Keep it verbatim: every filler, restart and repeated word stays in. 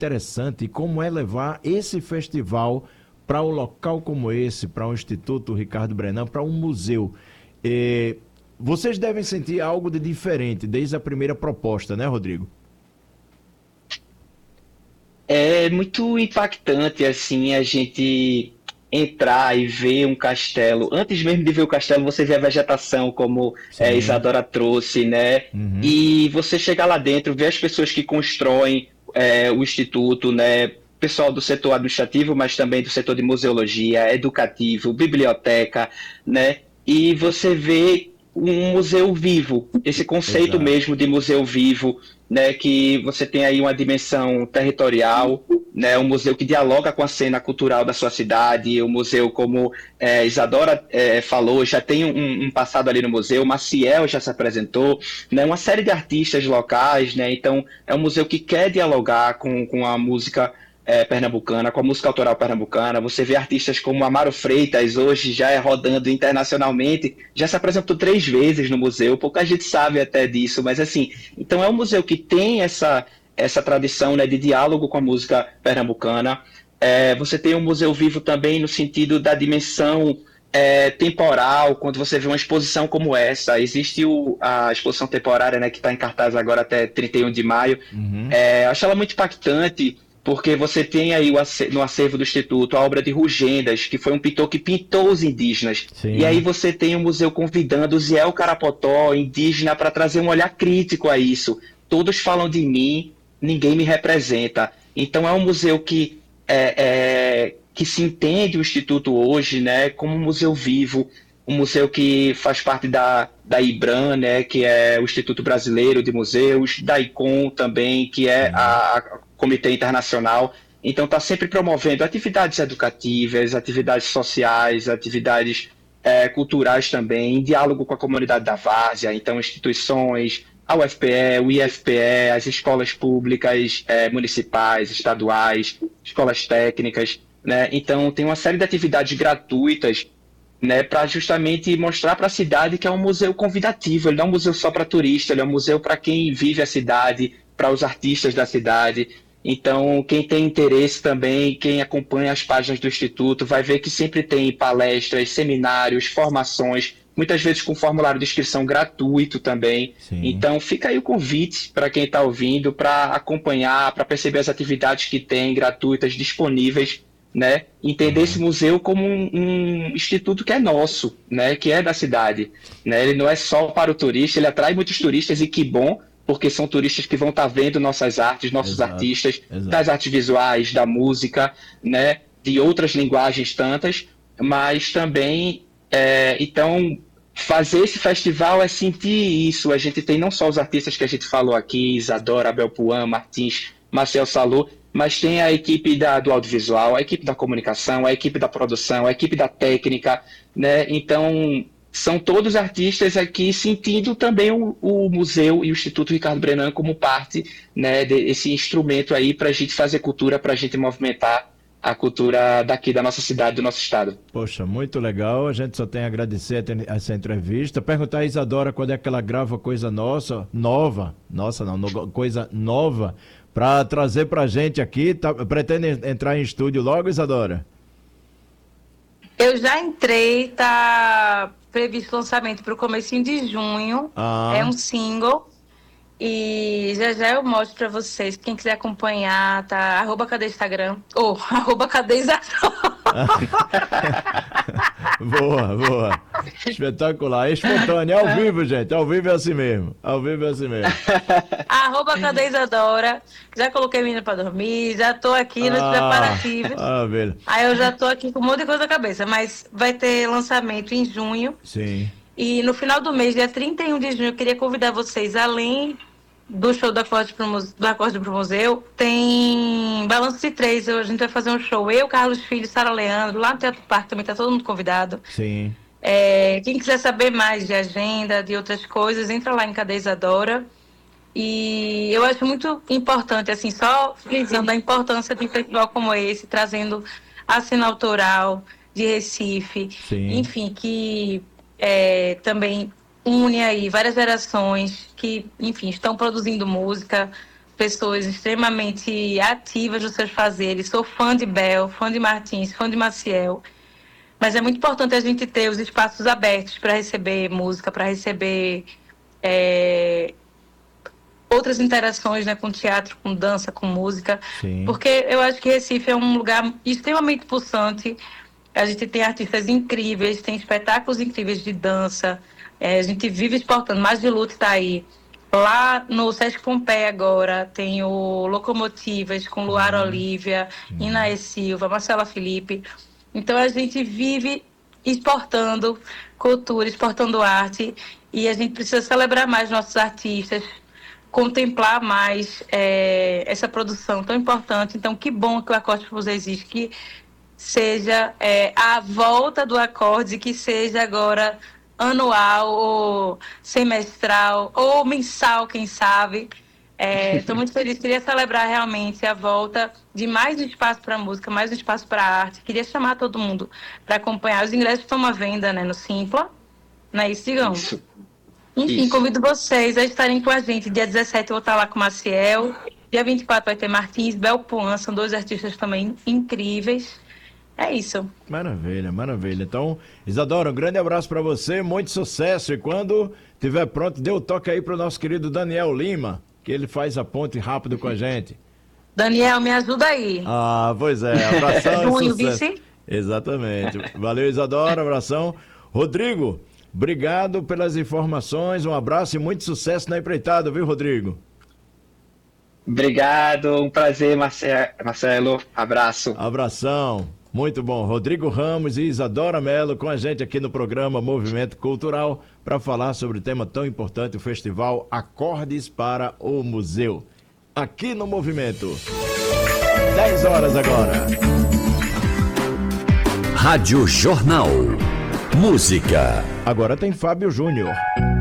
interessante e como é levar esse festival para um local como esse, para um Instituto Ricardo Brenan, para um museu. É, vocês devem sentir algo de diferente desde a primeira proposta, né, Rodrigo? É muito impactante, assim, a gente entrar e ver um castelo. Antes mesmo de ver o castelo, você vê a vegetação, como é, Sim. Isadora trouxe, né? Uhum. E você chegar lá dentro, ver as pessoas que constroem é, o instituto, né? Pessoal do setor administrativo, mas também do setor de museologia, educativo, biblioteca, né? E você vê um museu vivo, esse conceito Exato. mesmo de museu vivo, né? Que você tem aí uma dimensão territorial, né, um museu que dialoga com a cena cultural da sua cidade, o museu, como é, Isadora é, falou, já tem um, um passado ali no museu, Maciel já se apresentou, né, uma série de artistas locais, né, então é um museu que quer dialogar com, com a música é, pernambucana, com a música autoral pernambucana. Você vê artistas como Amaro Freitas, hoje já é rodando internacionalmente, já se apresentou três vezes no museu, pouca gente sabe até disso, mas assim, então é um museu que tem essa essa tradição, né, de diálogo com a música pernambucana. É, você tem um museu vivo também no sentido da dimensão é, temporal, quando você vê uma exposição como essa. Existe o, a exposição temporária, né, que está em cartaz agora até trinta e um de maio. Uhum. É, acho ela muito impactante, porque você tem aí o ace- no acervo do Instituto a obra de Rugendas, que foi um pintor que pintou os indígenas. E aí Sim. você tem o museu convidando o Ziel Carapotó, indígena, para trazer um olhar crítico a isso. Todos falam de mim, ninguém me representa. Então é um museu que é, é, que se entende o Instituto hoje, né, como um museu vivo, um museu que faz parte da, da IBRAM, né, que é o Instituto Brasileiro de Museus, da ICOM também, que é Sim. a, a Comitê Internacional. Então está sempre promovendo atividades educativas, atividades sociais, atividades é, culturais também, em diálogo com a comunidade da várzea, então instituições, a U F P E, o I F P E, as escolas públicas é, municipais, estaduais, escolas técnicas, né? Então tem uma série de atividades gratuitas, né, para justamente mostrar para a cidade que é um museu convidativo, ele não é um museu só para turista, ele é um museu para quem vive a cidade, para os artistas da cidade. Então, quem tem interesse também, quem acompanha as páginas do Instituto, vai ver que sempre tem palestras, seminários, formações, muitas vezes com formulário de inscrição gratuito também. Sim. Então, fica aí o convite para quem está ouvindo, para acompanhar, para perceber as atividades que tem gratuitas disponíveis, né? Entender esse Uhum. museu como um, um instituto que é nosso, né? Que é da cidade, né? Ele não é só para o turista, ele atrai muitos turistas e que bom, porque são turistas que vão estar vendo nossas artes, nossos Exato. artistas, das Exato. artes visuais, da música, né? De outras linguagens tantas, mas também, é, então, fazer esse festival é sentir isso. A gente tem não só os artistas que a gente falou aqui, Isadora, Abel Puan, Martins, Marcel Salô, mas tem a equipe da, do audiovisual, a equipe da comunicação, a equipe da produção, a equipe da técnica, né? Então, são todos artistas aqui sentindo também o, o museu e o Instituto Ricardo Brenan como parte, né, desse instrumento aí para a gente fazer cultura, para a gente movimentar a cultura daqui da nossa cidade, do nosso estado. Poxa, muito legal. A gente só tem a agradecer a ten- essa entrevista. Perguntar a Isadora quando é que ela grava coisa nossa, nova, nossa não, no- coisa nova, para trazer pra gente aqui. Tá, pretende en- entrar em estúdio logo, Isadora? Eu já entrei, tá previsto o lançamento para o comecinho de junho. É Ah, um single. E já já eu mostro para vocês. Quem quiser acompanhar, tá? Arroba cadê Instagram? Ou arroba cadê Isadora? boa, boa. Espetacular. Espontâneo, ao vivo, gente. Ao vivo é assim mesmo. Ao vivo é assim mesmo. Arroba cadê Isadora? Já coloquei a menina para dormir, já tô aqui nos Ah, preparativos. maravilha. Aí eu já tô aqui com um monte de coisa na cabeça, mas vai ter lançamento em junho. Sim. E no final do mês, dia trinta e um de junho, eu queria convidar vocês, além do show do Acorde pro, Muse- do Acorde pro Museu, tem Balanço de Três. A gente vai fazer um show, eu, Carlos Filho, Sara Leandro, lá no Teatro Parque também tá todo mundo convidado. Sim. É, quem quiser saber mais de agenda, de outras coisas, entra lá em Cadê Isadora. E eu acho muito importante, assim, só frisando a importância de um festival como esse, trazendo a cena autoral de Recife, Sim. enfim, que é, também une aí várias gerações que, enfim, estão produzindo música, pessoas extremamente ativas nos seus fazeres. Sou fã de Bel, fã de Martins, fã de Maciel. Mas é muito importante a gente ter os espaços abertos para receber música, para receber é, outras interações, né, com teatro, com dança, com música. Sim. Porque eu acho que Recife é um lugar extremamente pulsante. A gente tem artistas incríveis, tem espetáculos incríveis de dança. É, a gente vive exportando. Mais de Luta está aí. Lá no Sesc Pompeia agora tem o Locomotivas com Luara Uhum. Olívia, Uhum. Inaê Silva, Marcela Felipe. Então a gente vive exportando cultura, exportando arte, e a gente precisa celebrar mais nossos artistas, contemplar mais é, essa produção tão importante. Então que bom que o Acorde Fuso existe, que seja é, a volta do acorde, que seja agora anual ou semestral ou mensal, quem sabe. Estou é, muito feliz, queria celebrar realmente a volta de mais um espaço para música, mais um espaço para arte. Queria chamar todo mundo para acompanhar. Os ingressos estão à venda, né, no Simpla, não é isso, Digão? Isso. Enfim, Isso. convido vocês a estarem com a gente. Dia dezessete eu vou estar lá com o Maciel, dia vinte e quatro vai ter Martins, Belpuan, são dois artistas também incríveis. É isso. Maravilha, maravilha. Então, Isadora, um grande abraço para você, muito sucesso. E quando estiver pronto, dê o toque aí para o nosso querido Daniel Lima, que ele faz a ponte rápido com a gente. Daniel, me ajuda aí. Ah, pois é. Abração e Junho, sucesso. vice? Exatamente. Valeu, Isadora. Abração. Rodrigo, obrigado pelas informações. Um abraço e muito sucesso na empreitada, viu, Rodrigo? Obrigado, um prazer, Marcelo. Abraço. Abração. Muito bom. Rodrigo Ramos e Isadora Mello com a gente aqui no programa Movimento Cultural para falar sobre o tema tão importante, o festival Acordes para o Museu. Aqui no Movimento. dez horas agora. Rádio Jornal. Música. Agora tem Fábio Júnior.